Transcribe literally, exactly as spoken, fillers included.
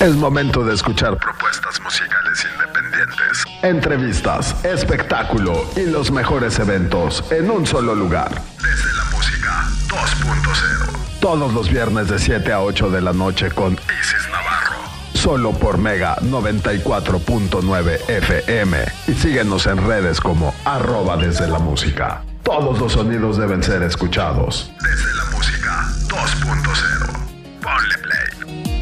Es momento de escuchar propuestas musicales independientes, entrevistas, espectáculo y los mejores eventos en un solo lugar. Desde la Música dos punto cero. Todos los viernes de siete a ocho de la noche con Isis Navarro. Solo por Mega noventa y cuatro punto nueve F M. Y síguenos en redes como arroba desde la música. Todos los sonidos deben ser escuchados. Desde la Música dos punto cero. Ponle play.